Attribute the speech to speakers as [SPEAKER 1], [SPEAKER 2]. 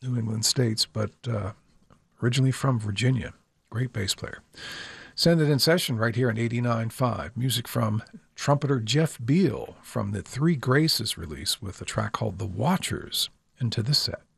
[SPEAKER 1] New England states, but originally from Virginia. Great bass player. Send It in Session right here on 89.5. Music from trumpeter Jeff Beal from the Three Graces release with a track called The Watchers into this set.